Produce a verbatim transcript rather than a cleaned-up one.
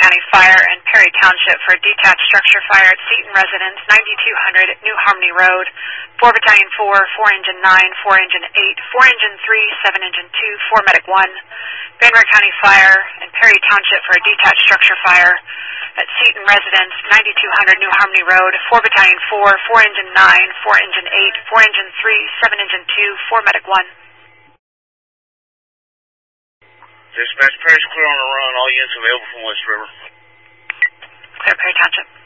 County Fire and Perry Township for a detached structure fire at Seton Residence, ninety-two hundred New Harmony Road, four Battalion four, four Engine nine, four Engine eight, four Engine three, seven Engine two, four Medic one, Van Wert County Fire and Perry Township for a detached structure fire at Seton Residence, ninety-two hundred New Harmony Road, four Battalion four, four Engine nine, four Engine eight, four Engine three, seven Engine two, four Medic one. Dispatch, Perry's clear on the run. All units available from West River. Clear, Perry Township.